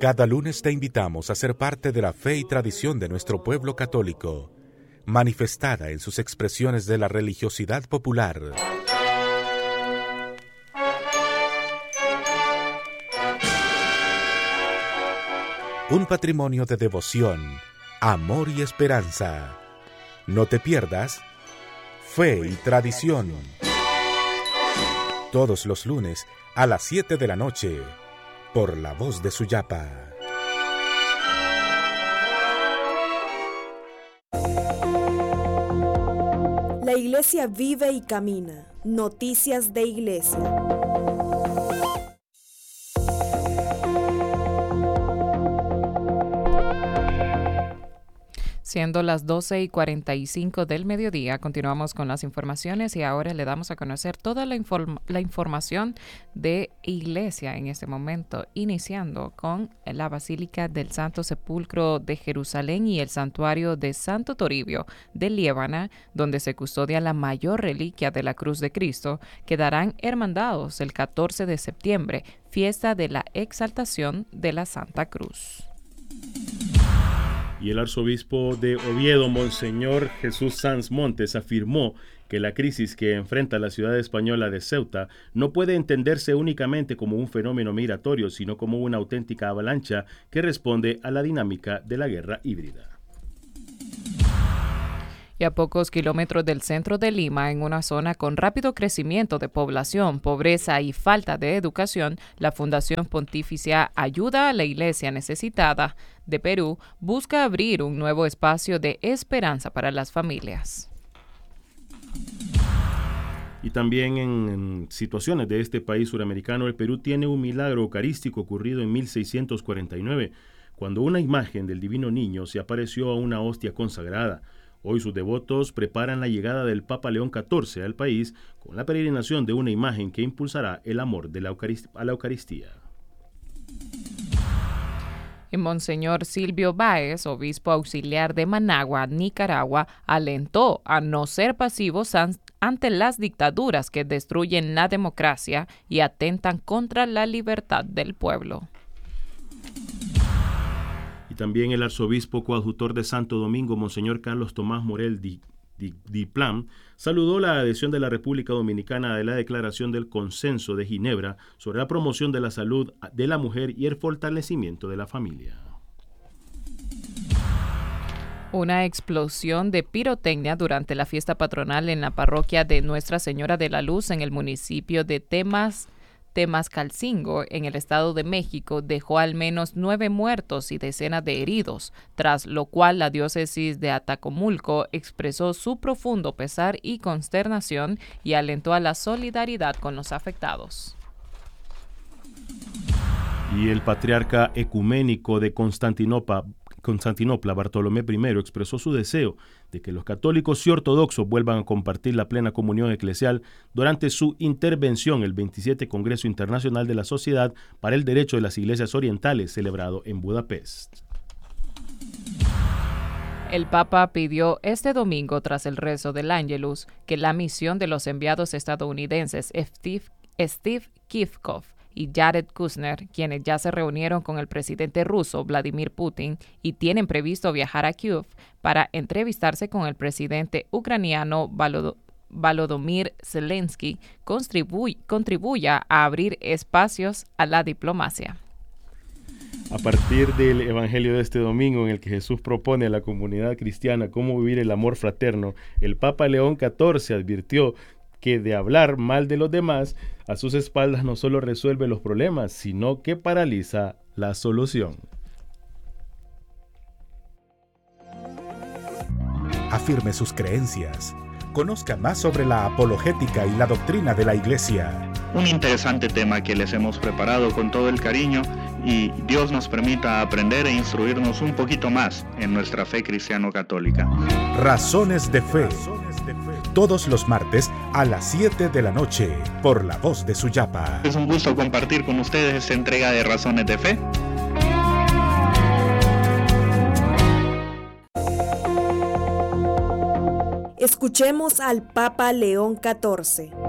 Cada lunes te invitamos a ser parte de la fe y tradición de nuestro pueblo católico, manifestada en sus expresiones de la religiosidad popular. Un patrimonio de devoción, amor y esperanza. No te pierdas Fe y Tradición. Todos los lunes a las 7 de la noche, por La Voz de Suyapa. La Iglesia vive y camina. Noticias de Iglesia. Siendo las 12:45 del mediodía, continuamos con las informaciones y ahora le damos a conocer toda la información de Iglesia en este momento, iniciando con la Basílica del Santo Sepulcro de Jerusalén y el Santuario de Santo Toribio de Liébana, donde se custodia la mayor reliquia de la Cruz de Cristo, quedarán hermandados el 14 de septiembre, fiesta de la exaltación de la Santa Cruz. Y el arzobispo de Oviedo, Monseñor Jesús Sanz Montes, afirmó que la crisis que enfrenta la ciudad española de Ceuta no puede entenderse únicamente como un fenómeno migratorio, sino como una auténtica avalancha que responde a la dinámica de la guerra híbrida. Y a pocos kilómetros del centro de Lima, en una zona con rápido crecimiento de población, pobreza y falta de educación, la Fundación Pontificia Ayuda a la Iglesia Necesitada de Perú busca abrir un nuevo espacio de esperanza para las familias. Y también en situaciones de este país suramericano, el Perú tiene un milagro eucarístico ocurrido en 1649, cuando una imagen del Divino Niño se apareció a una hostia consagrada. Hoy sus devotos preparan la llegada del Papa León XIV al país con la peregrinación de una imagen que impulsará el amor de a la Eucaristía. Y Monseñor Silvio Báez, obispo auxiliar de Managua, Nicaragua, alentó a no ser pasivos ante las dictaduras que destruyen la democracia y atentan contra la libertad del pueblo. Y también el arzobispo coadjutor de Santo Domingo, Monseñor Carlos Tomás Morel Diplam, saludó la adhesión de la República Dominicana a la Declaración del Consenso de Ginebra sobre la promoción de la salud de la mujer y el fortalecimiento de la familia. Una explosión de pirotecnia durante la fiesta patronal en la parroquia de Nuestra Señora de la Luz en el municipio de Temascalcingo, en el Estado de México, dejó al menos 9 muertos y decenas de heridos, tras lo cual la diócesis de Atacomulco expresó su profundo pesar y consternación y alentó a la solidaridad con los afectados. Y el patriarca ecuménico de Constantinopla, Bartolomé I, expresó su deseo de que los católicos y ortodoxos vuelvan a compartir la plena comunión eclesial durante su intervención el 27 Congreso Internacional de la Sociedad para el Derecho de las Iglesias Orientales, celebrado en Budapest. El Papa pidió este domingo, tras el rezo del Ángelus, que la misión de los enviados estadounidenses Steve Kivkov y Jared Kushner, quienes ya se reunieron con el presidente ruso Vladimir Putin y tienen previsto viajar a Kiev para entrevistarse con el presidente ucraniano Volodymyr Zelensky, contribuya a abrir espacios a la diplomacia. A partir del Evangelio de este domingo, en el que Jesús propone a la comunidad cristiana cómo vivir el amor fraterno, el Papa León XIV advirtió que de hablar mal de los demás a sus espaldas no solo resuelve los problemas, sino que paraliza la solución. Afirme sus creencias. Conozca más sobre la apologética y la doctrina de la Iglesia. Un interesante tema que les hemos preparado con todo el cariño y Dios nos permita aprender e instruirnos un poquito más en nuestra fe cristiano-católica. Razones de Fe. Todos los martes a las 7 de la noche por La Voz de Suyapa. Es un gusto compartir con ustedes esta entrega de Razones de Fe. Escuchemos al Papa León XIV.